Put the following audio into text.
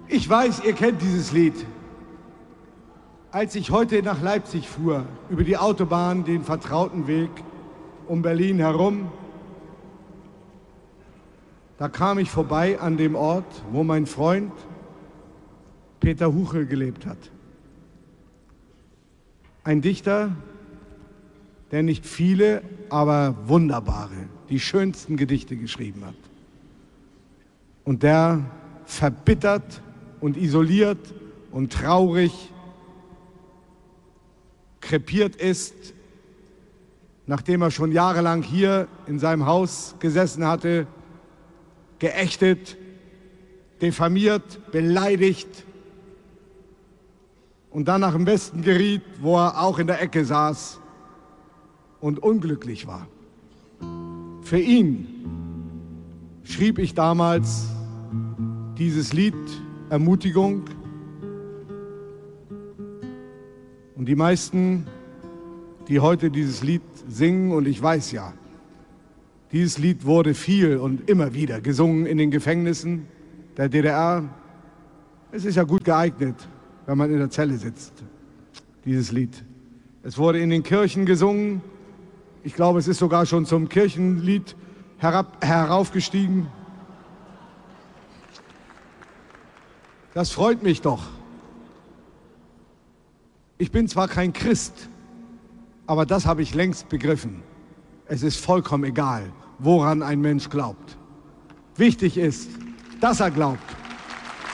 Ich weiß, ihr kennt dieses Lied. Als ich heute nach Leipzig fuhr, über die Autobahn, den vertrauten Weg um Berlin herum, da kam ich vorbei an dem Ort, wo mein Freund Peter Huchel gelebt hat. Ein Dichter, der nicht viele, aber wunderbare, die schönsten Gedichte geschrieben hat. Und der verbittert und isoliert und traurig krepiert ist, nachdem er schon jahrelang hier in seinem Haus gesessen hatte, geächtet, diffamiert, beleidigt und dann nach dem Westen geriet, wo er auch in der Ecke saß und unglücklich war. Für ihn schrieb ich damals dieses Lied Ermutigung. Und die meisten, die heute dieses Lied singen, und ich weiß ja, dieses Lied wurde viel und immer wieder gesungen in den Gefängnissen der DDR. Es ist ja gut geeignet, wenn man in der Zelle sitzt, dieses Lied. Es wurde in den Kirchen gesungen. Ich glaube, es ist sogar schon zum Kirchenlied heraufgestiegen. Das freut mich doch. Ich bin zwar kein Christ, aber das habe ich längst begriffen. Es ist vollkommen egal, woran ein Mensch glaubt. Wichtig ist, dass er glaubt.